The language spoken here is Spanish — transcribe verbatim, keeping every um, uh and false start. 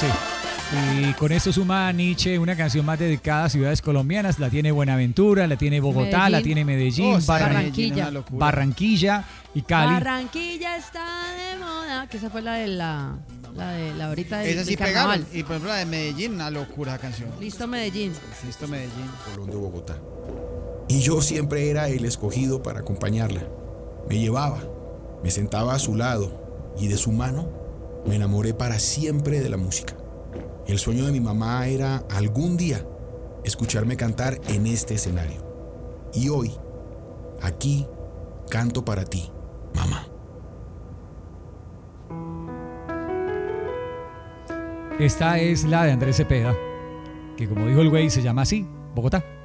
Sí. Y con esto suma Nietzsche una canción más dedicada a ciudades colombianas. La tiene Buenaventura, la tiene Bogotá, Medellín. la tiene Medellín, Oh, Barran- Barranquilla. Barranquilla y Cali. Barranquilla está de moda. Que esa fue la de la, la de la ahorita del, Esa sí del carnaval. pegaron. Y por ejemplo la de Medellín, una locura esa canción. Listo Medellín. Listo Medellín. Colón de Bogotá. Y yo siempre era el escogido para acompañarla. Me llevaba, me sentaba a su lado y de su mano me enamoré para siempre de la música. El sueño de mi mamá era algún día escucharme cantar en este escenario. Y hoy, aquí, canto para ti, mamá. Esta es la de Andrés Cepeda, que como dijo el güey, se llama así, Bogotá.